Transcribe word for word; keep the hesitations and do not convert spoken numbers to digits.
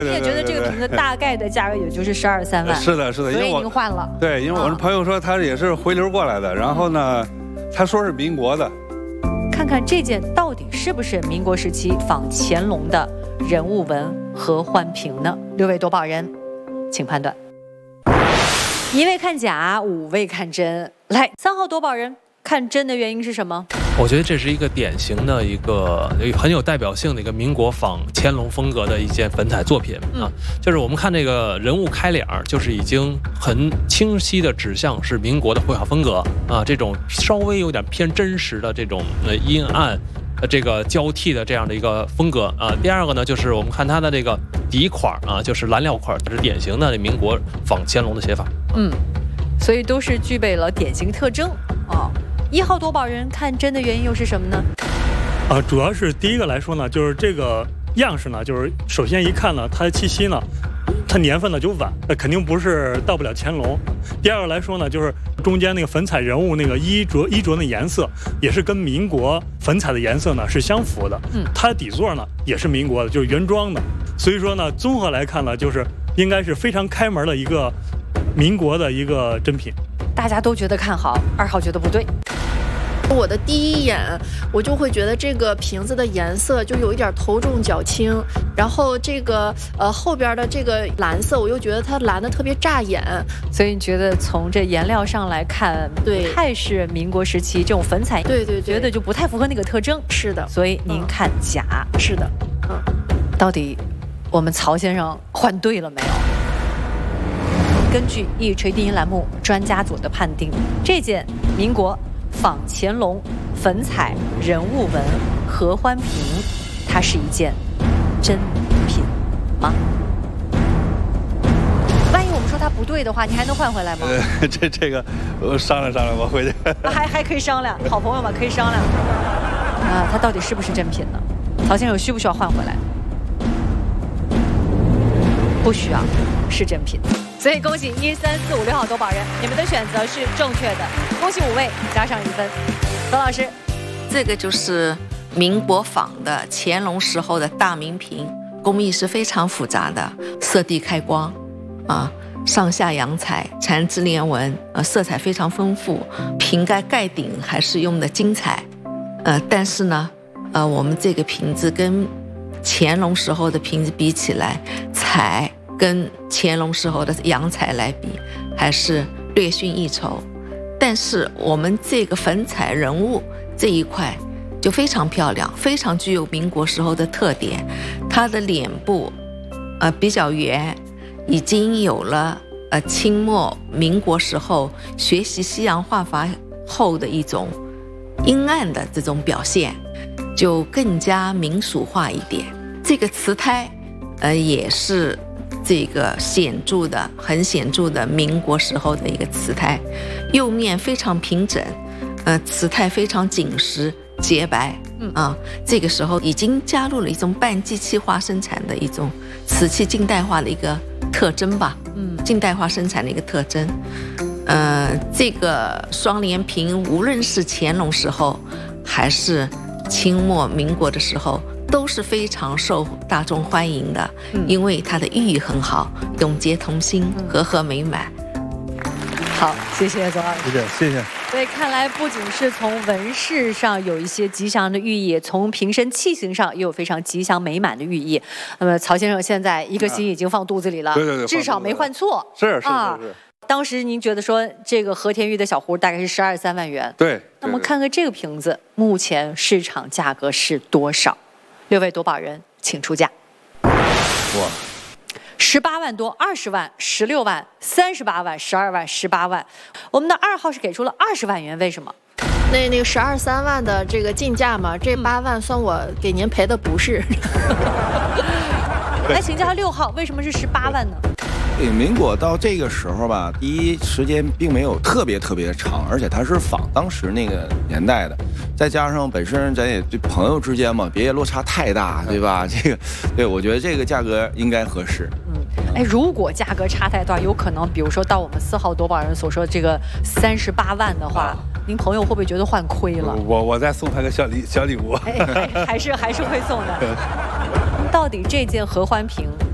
你也觉得这个瓶子大概的价格也就是十二三万？ 是的，是的， 所以您换了。 对，因为我的朋友说他也是回流过来的，然后呢，他说是民国的。 看看这件到底是不是民国时期仿乾隆的人物纹合欢瓶呢？六位夺宝人，请判断。一位看假，五位看真。来，三号夺宝人看真的原因是什么？ 我觉得这是一个典型的一个很有代表性的一个民国仿乾隆风格的一件粉彩作品啊，嗯、就是我们看这个人物开脸，就是已经很清晰的指向是民国的绘画风格啊，这种稍微有点偏真实的这种呃阴暗。这个交替的这样的一个风格啊，第二个呢，就是我们看它的这个底款啊，就是蓝料款，这是典型的民国仿乾隆的写法。 嗯，所以都是具备了典型特征啊。一号夺宝人看真的原因又是什么呢？ 啊，主要是第一个来说呢，就是这个样式呢，就是首先一看呢，它的气息呢，它年份呢就晚，那肯定不是到不了乾隆。第二个来说呢，就是中间那个粉彩人物那个衣着衣着的颜色，也是跟民国粉彩的颜色呢是相符的。嗯，它的底座呢也是民国的，就是原装的。所以说呢，综合来看呢，就是应该是非常开门的一个民国的一个珍品。 大家都觉得看好，二号觉得不对。 我的第一眼，我就会觉得这个瓶子的颜色就有一点头重脚轻，然后这个呃后边的这个蓝色，我又觉得它蓝的特别扎眼， 所以你觉得从这颜料上来看， 对， 不太是民国时期这种粉彩， 对对对， 觉得就不太符合那个特征。 是的， 所以您看假， 嗯、是的，嗯， 到底我们曹先生换对了没有？根据一锤定音栏目专家组的判定，这件民国仿乾隆粉彩人物纹合欢瓶，它是一件真品吗？万一我们说它不对的话，你还能换回来吗？ 呃，这这个我商量商量吧，回去。 还还可以商量，好朋友们可以商量。啊，它到底是不是真品呢？曹先生需不需要换回来？不需要，是真品。所以恭喜一三四五六号夺宝人，你们的选择是正确的，恭喜五位加上一分。何老师， 这个就是民国仿的乾隆时候的大明瓶，工艺是非常复杂的，色地开光，啊，上下阳彩，缠枝连纹，呃，色彩非常丰富，瓶盖盖顶还是用的金彩，呃，但是呢，呃，我们这个瓶子跟乾隆时候的瓶子比起来，彩跟乾隆时候的阳彩来比，还是略逊一筹。但是我们这个粉彩人物这一块就非常漂亮，非常具有民国时候的特点。他的脸部，呃，比较圆，已经有了呃清末民国时候学习西洋画法后的一种阴暗的这种表现，就更加民俗化一点。这个瓷胎，呃，也是这个显著的、很显著的民国时候的一个瓷胎，釉面非常平整，呃，瓷胎非常紧实洁白，嗯啊，这个时候已经加入了一种半机器化生产的一种瓷器近代化的一个特征吧，嗯，近代化生产的一个特征。呃，这个双联瓶，无论是乾隆时候，还是清末民国的时候，都是非常受大众欢迎的，嗯、因为它的寓意很好，永结同心，嗯、和和美满。 好，谢谢左老师， 谢谢谢谢。 所以看来，不仅是从纹饰上有一些吉祥的寓意，从瓶身器型上也有非常吉祥美满的寓意。那么曹先生现在一个心已经放肚子里了， 啊、对对对， 至少没换错。 是是是是。 啊当时您觉得说这个和田玉的小壶大概是十二三万元， 对。 那么看看这个瓶子，目前市场价格是多少？六位夺宝人，请出价。 哇， 十八万多，二十万，十六万，三十八万，十二万，十八万。我们的二号是给出了二十万元，为什么？ 那那个十二三万的这个进价嘛，这八万算我给您赔的不是。 来请教六号，为什么是十八万呢？ 民国到这个时候吧，第一时间并没有特别特别长，而且它是仿当时那个年代的，再加上本身咱也对朋友之间嘛，别落差太大，对吧？这个，对我觉得这个价格应该合适。 嗯，哎，如果价格差太大，有可能，比如说到我们四号夺宝人所说的这个三十八万的话，啊、您朋友会不会觉得换亏了？ 我我再送他个小礼小礼物， 哎，还是还是会送的。到底这件合欢瓶